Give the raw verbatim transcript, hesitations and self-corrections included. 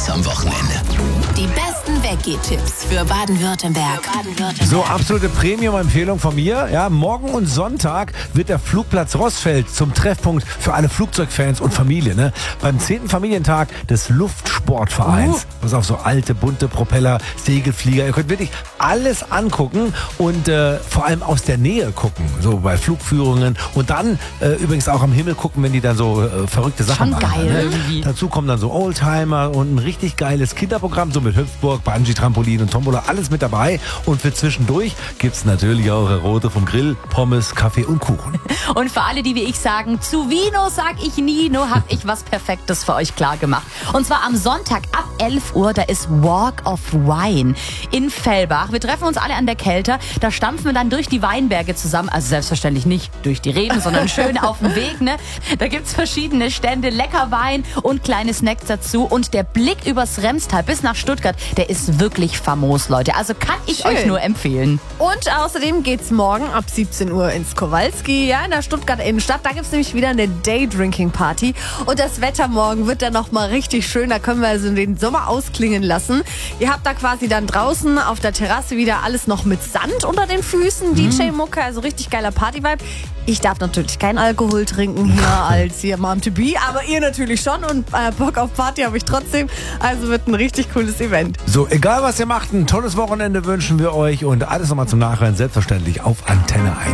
los am Wochenende? Die besten Weggeh-Tipps für Baden-Württemberg. So, absolute Premium-Empfehlung von mir. Ja, morgen und Sonntag wird der Flugplatz Rossfeld zum Treffpunkt für alle Flugzeugfans und Familie. Ne? Beim zehnten Familientag des Luftsportvereins. Uh. Was auf so alte, bunte Propeller, Segelflieger. Ihr könnt wirklich alles angucken und äh, vor allem aus der Nähe gucken. So bei Flugführungen. Und dann äh, übrigens auch am Himmel gucken, wenn die dann so äh, verrückte Sachen Schon machen. geil Ne? irgendwie. Dazu kommen dann so Oldtimer und ein richtig geiles Kinderprogramm, so mit Hüpfburg, Bungee-Trampolin und Tombola, alles mit dabei. Und für zwischendurch gibt's natürlich auch Rote vom Grill, Pommes, Kaffee und Kuchen. Und für alle, die wie ich sagen, zu Vino sag ich Nino, hab ich was Perfektes für euch klar gemacht. Und zwar am Sonntag ab elf Uhr, da ist Walk of Wine in Fellbach. Wir treffen uns alle an der Kelter, da stampfen wir dann durch die Weinberge zusammen. Also selbstverständlich nicht durch die Reben, sondern schön auf dem Weg. Ne? Da gibt's verschiedene Stände, lecker Wein und kleine Snacks dazu. Und der Blick übers Remstal bis nach Stuttgart, der ist wirklich famos, Leute. Also kann ich Schön. euch nur empfehlen. Und außerdem geht's morgen ab siebzehn Uhr ins Kowalski, ja, in der Stuttgarter Innenstadt. Da gibt's nämlich wieder eine Day-Drinking-Party. Und das Wetter morgen wird dann nochmal richtig schön. Da können wir also den Sommer ausklingen lassen. Ihr habt da quasi dann draußen auf der Terrasse wieder alles noch mit Sand unter den Füßen. D J-Mucke, also richtig geiler Party-Vibe. Ich darf natürlich keinen Alkohol trinken hier als hier Mom to be, aber ihr natürlich schon und äh, Bock auf Party habe ich trotzdem. Also wird ein richtig cooles Event. So, egal was ihr macht, ein tolles Wochenende wünschen wir euch und alles nochmal zum Nachhören selbstverständlich auf Antenne eins.